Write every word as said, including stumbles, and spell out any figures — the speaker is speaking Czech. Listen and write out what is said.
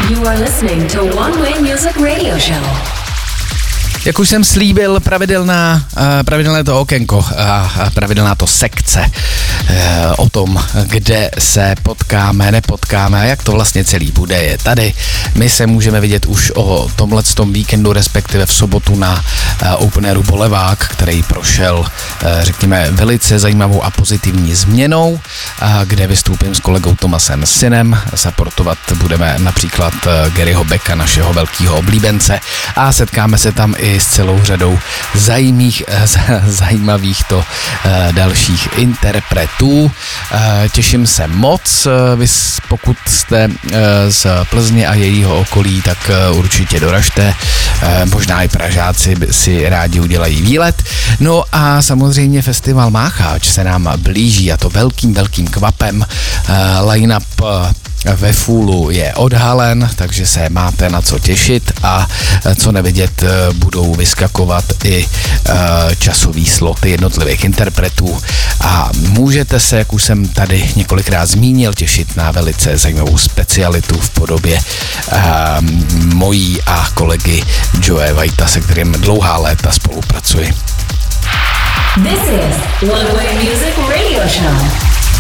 You are listening to One Way Music Radio Show. Jak už jsem slíbil, pravidelná, pravidelné to okénko a pravidelná to sekce o tom, kde se potkáme, nepotkáme a jak to vlastně celý bude, je tady. My se můžeme vidět už o tomhletom víkendu, respektive v sobotu na Open Airu Bolevák, který prošel, řekněme, velice zajímavou a pozitivní změnou, kde vystoupím s kolegou Tomasem Synem. Supportovat budeme například Garyho Becka, našeho velkého oblíbence, a setkáme se tam i s celou řadou zajímavých, zajímavých to dalších interpretů. Těším se moc, vy pokud jste z Plzně a jejího okolí, tak určitě doražte, možná i Pražáci si rádi udělají výlet. No a samozřejmě festival Mácháč se nám blíží, a to velkým, velkým kvapem. Line-up ve Fulu je odhalen, takže se máte na co těšit, a co nevidět, budou vyskakovat i časový sloty jednotlivých interpretů a můžete se, jak už jsem tady několikrát zmínil, těšit na velice zajímavou specialitu v podobě mojí a kolegy Joe Whitea, se kterým dlouhá léta spolupracuji. This is One Way Music Radio Show.